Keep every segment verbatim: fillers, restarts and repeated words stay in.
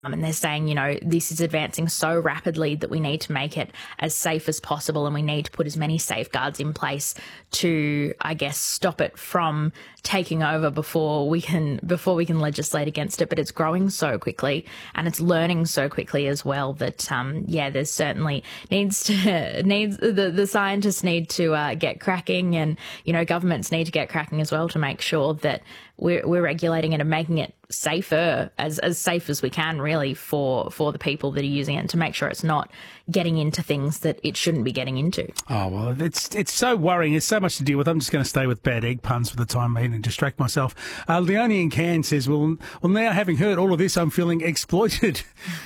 Um, and they're saying, you know, this is advancing so rapidly that we need to make it as safe as possible, and we need to put as many safeguards in place to, I guess, stop it from taking over before we can before we can legislate against it. But it's growing so quickly, and it's learning so quickly as well that, um, yeah, there's certainly needs to needs the the scientists need to uh, get cracking, and you know, governments need to get cracking as well to make sure that we're we're regulating it and making it safer, as as safe as we can, really, for for the people that are using it, and to make sure it's not getting into things that it shouldn't be getting into. Oh, well, it's it's so worrying. There's so much to deal with. I'm just going to stay with bad egg puns for the time being and distract myself. Uh, Leonie in Cairns says, well, well, now having heard all of this, I'm feeling exploited.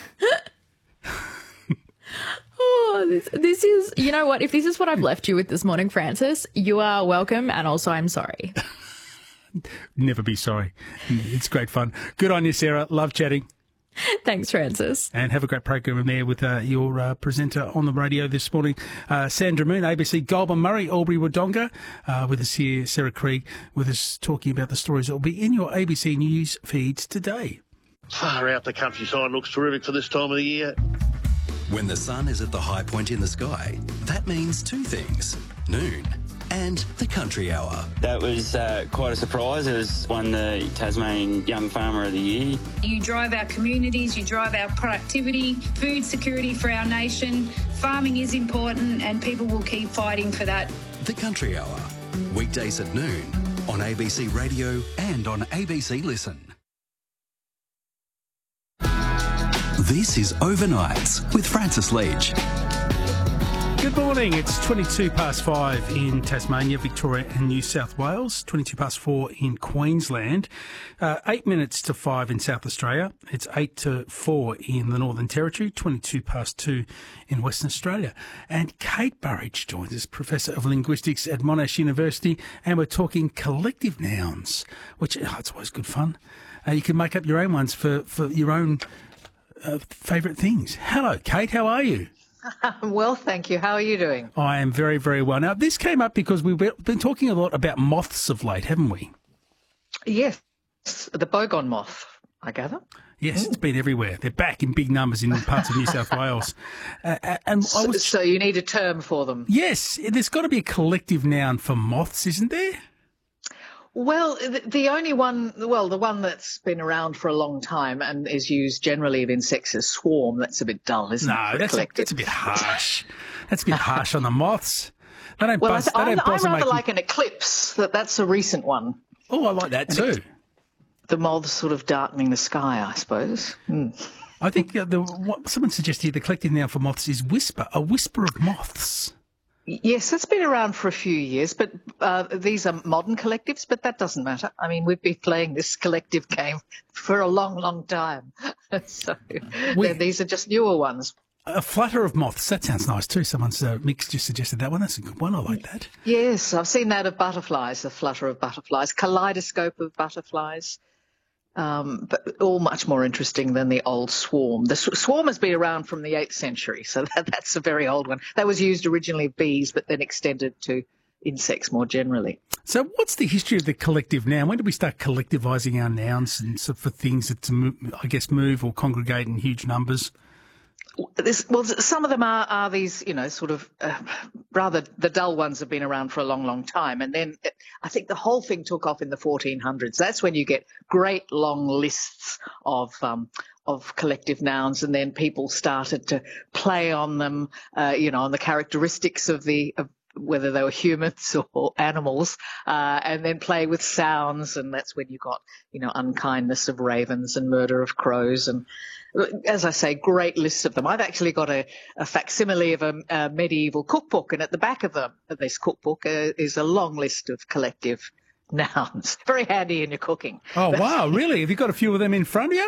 Oh, this, this is, you know what, if this is what I've left you with this morning, Francis, you are welcome, and also I'm sorry. Never be sorry. It's great fun. Good on you, Sarah. Love chatting. Thanks, Francis. And have a great program there with uh, your uh, presenter on the radio this morning, uh, Sandra Moon, A B C Goulburn Murray, Albury Wodonga, uh, with us here, Sarah Krieg, with us talking about the stories that will be in your A B C News feeds today. Far out, the countryside looks terrific for this time of the year. When the sun is at the high point in the sky, that means two things: noon and the country hour. That was uh, quite a surprise. It was won the Tasmanian Young Farmer of the Year. You drive our communities, you drive our productivity, food security for our nation. Farming is important, and people will keep fighting for that. The country hour, weekdays at noon on A B C Radio and on A B C Listen. This is Overnights with Francis Leach. Good morning. It's twenty-two past five in Tasmania, Victoria and New South Wales, twenty-two past four in Queensland, uh, eight minutes to five in South Australia. It's eight to four in the Northern Territory, twenty-two past two in Western Australia. And Kate Burridge joins us, Professor of Linguistics at Monash University, and we're talking collective nouns, which oh, it's always good fun. Uh, you can make up your own ones for, for your own uh, favourite things. Hello, Kate. How are you? Well, thank you. How are you doing? I am very, very well. Now, this came up because we've been talking a lot about moths of late, haven't we? Yes, the boggon moth, I gather. Yes, mm. It's been everywhere. They're back in big numbers in parts of New South Wales. Uh, and so, I was... so you need a term for them? Yes, there's got to be a collective noun for moths, isn't there? Well, the, the only one, well, the one that's been around for a long time and is used generally of insects is swarm. That's a bit dull, isn't no, it? No, that's, that's a bit harsh. That's a bit harsh on the moths. They don't well, buzz, I, they don't I, buzz I rather making... like an eclipse. That That's a recent one. Oh, I like that too. The moths sort of darkening the sky, I suppose. Mm. I think uh, the, what someone suggested the collective noun for moths is whisper, a whisper of moths. Yes, that's been around for a few years, but uh, these are modern collectives, but that doesn't matter. I mean, we've been playing this collective game for a long, long time. so we, these are just newer ones. A flutter of moths, that sounds nice too. Someone's uh, Mick's just suggested that one. That's a good one. I like that. Yes, I've seen that of butterflies, the flutter of butterflies, kaleidoscope of butterflies. Um, but all much more interesting than the old swarm. The sw- swarm has been around from the eighth century, so that, that's a very old one. That was used originally of bees, but then extended to insects more generally. So what's the history of the collective noun? When did we start collectivising our nouns and so for things that, to move, I guess, move or congregate in huge numbers? This, well, some of them are, are these, you know, sort of uh, rather the dull ones have been around for a long, long time. And then it, I think the whole thing took off in the fourteen hundreds. That's when you get great long lists of um, of collective nouns, and then people started to play on them, uh, you know, on the characteristics of the of whether they were humans or animals, uh, and then play with sounds. And that's when you got, you know, unkindness of ravens and murder of crows. And as I say, great lists of them. I've actually got a, a facsimile of a, a medieval cookbook, and at the back of, them, of this cookbook uh, is a long list of collective nouns. Very handy in your cooking. Oh, wow, really? Have you got a few of them in front of you?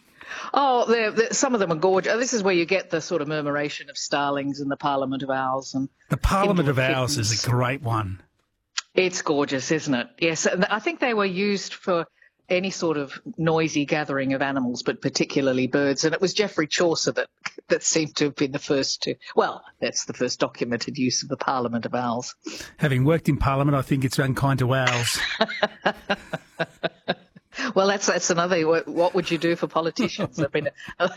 Oh, they're, they're, some of them are gorgeous. This is where you get the sort of murmuration of starlings and the Parliament of Owls. And the Parliament of Owls is a great one. It's gorgeous, isn't it? Yes, and I think they were used for any sort of noisy gathering of animals, but particularly birds. And it was Geoffrey Chaucer that that seemed to have been the first to, well, that's the first documented use of the Parliament of Owls. Having worked in Parliament, I think it's unkind to owls. Well, that's that's another. What would you do for politicians? I mean,